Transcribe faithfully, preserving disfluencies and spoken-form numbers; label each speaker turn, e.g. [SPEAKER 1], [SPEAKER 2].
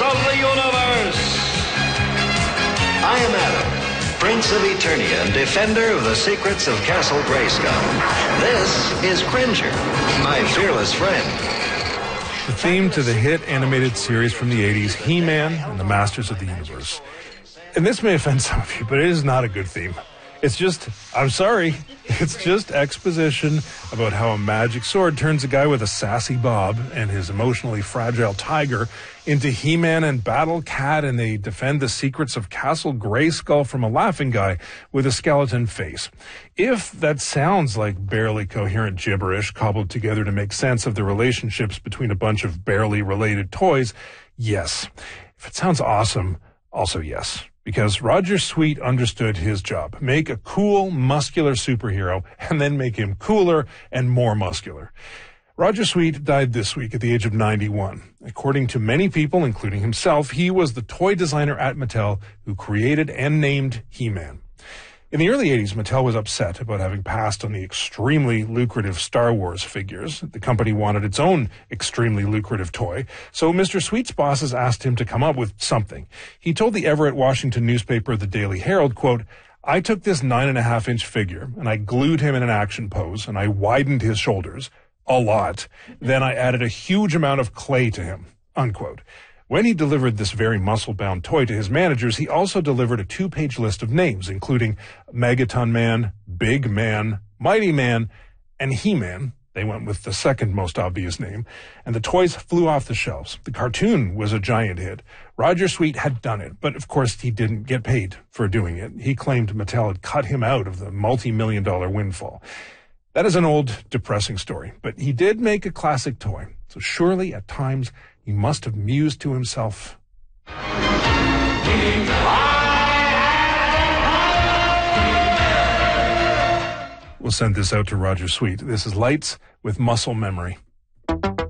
[SPEAKER 1] of the universe. I am Adam, Prince of Eternia and defender of the secrets of Castle Grayskull. This is Cringer, my fearless friend.
[SPEAKER 2] The theme to the hit animated series from the eighties, He-Man and the Masters of the Universe. And this may offend some of you, but it is not a good theme. It's just, I'm sorry, it's just exposition about how a magic sword turns a guy with a sassy bob and his emotionally fragile tiger into He-Man and Battle Cat, and they defend the secrets of Castle Grayskull from a laughing guy with a skeleton face. If that sounds like barely coherent gibberish cobbled together to make sense of the relationships between a bunch of barely related toys, yes. If it sounds awesome, also yes. Because Roger Sweet understood his job. Make a cool, muscular superhero, and then make him cooler and more muscular. Roger Sweet died this week at the age of ninety-one. According to many people, including himself, he was the toy designer at Mattel who created and named He-Man. In the early eighties, Mattel was upset about having passed on the extremely lucrative Star Wars figures. The company wanted its own extremely lucrative toy, so Mister Sweet's bosses asked him to come up with something. He told the Everett, Washington newspaper, The Daily Herald, quote, "I took this nine and a half inch figure and I glued him in an action pose and I widened his shoulders a lot. Then I added a huge amount of clay to him," unquote. When he delivered this very muscle-bound toy to his managers, he also delivered a two-page list of names, including Megaton Man, Big Man, Mighty Man, and He-Man. They went with the second most obvious name, and the toys flew off the shelves. The cartoon was a giant hit. Roger Sweet had done it, but of course he didn't get paid for doing it. He claimed Mattel had cut him out of the multi-million dollar windfall. That is an old, depressing story, but he did make a classic toy, so surely at times he must have mused to himself. We'll send this out to Roger Sweet. This is Lights with Muscle Memory.